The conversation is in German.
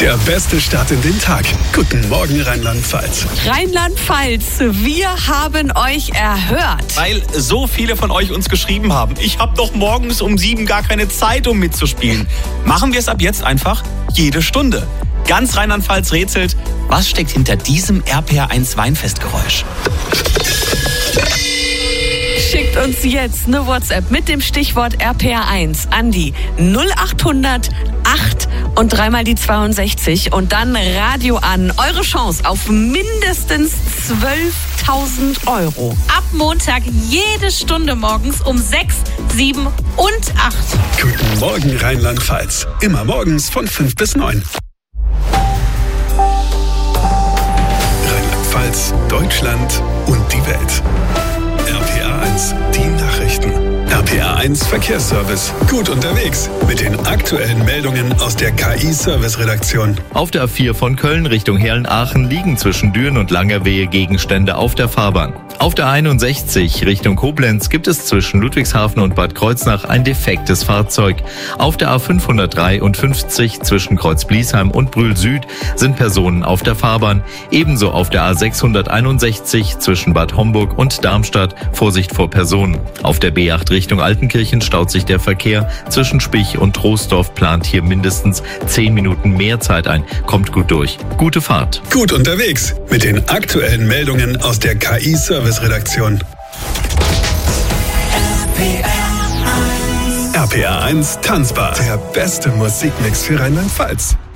Der beste Start in den Tag. Guten Morgen, Rheinland-Pfalz. Rheinland-Pfalz, wir haben euch erhört. Weil so viele von euch uns geschrieben haben, ich habe doch morgens um 7 gar keine Zeit, um mitzuspielen. Machen wir es ab jetzt einfach jede Stunde. Ganz Rheinland-Pfalz rätselt, was steckt hinter diesem RPR1 Weinfestgeräusch? Schickt uns jetzt eine WhatsApp mit dem Stichwort RPR1 an die 0800 8 und dreimal die 62 und dann Radio an. Eure Chance auf mindestens 12.000 Euro. Ab Montag jede Stunde morgens um 6, 7 und 8. Guten Morgen, Rheinland-Pfalz. Immer morgens von 5 bis 9. Rheinland-Pfalz, Deutschland und die Welt. RPR1, die Nachrichten. RPR1 Verkehrsservice. Gut unterwegs mit den aktuellen Meldungen aus der KI-Service-Redaktion. Auf der A4 von Köln Richtung Herlen-Aachen liegen zwischen Düren und Langerwehe Gegenstände auf der Fahrbahn. Auf der 61 Richtung Koblenz gibt es zwischen Ludwigshafen und Bad Kreuznach ein defektes Fahrzeug. Auf der A553 zwischen Kreuzbliesheim und Brühl Süd sind Personen auf der Fahrbahn. Ebenso auf der A661 zwischen Bad Homburg und Darmstadt Vorsicht vor Personen. Auf der B8 Richtung Altenkirchen staut sich der Verkehr. Zwischen Spich und Troisdorf plant hier mindestens 10 Minuten mehr Zeit ein. Kommt gut durch. Gute Fahrt. Gut unterwegs mit den aktuellen Meldungen aus der KI-Service-Redaktion. RPR1 Tanzbar. Der beste Musikmix für Rheinland-Pfalz.